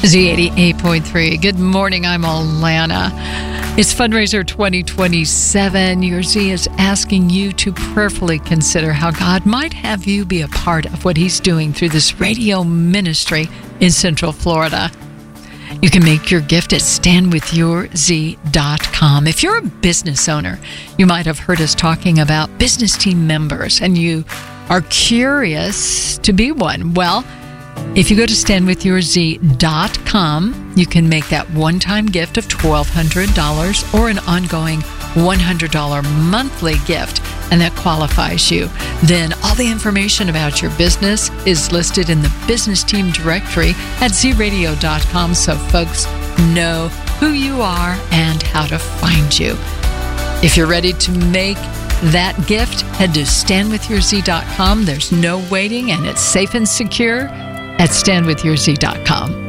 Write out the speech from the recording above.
Z88.3. Good morning, I'm Alana. It's Fundraiser 2027. Your Z is asking you to prayerfully consider how God might have you be a part of what He's doing through this radio ministry in Central Florida. You can make your gift at standwithyourz.com. If you're a business owner, you might have heard us talking about business team members, and you are curious to be one. Well, if you go to standwithyourz.com, you can make that one-time gift of $1,200 or an ongoing $100 monthly gift, and that qualifies you. Then all the information about your business is listed in the business team directory at zradio.com, so folks know who you are and how to find you. If you're ready to make that gift, head to standwithyourz.com. There's no waiting, and it's safe and secure at standwithyourz.com.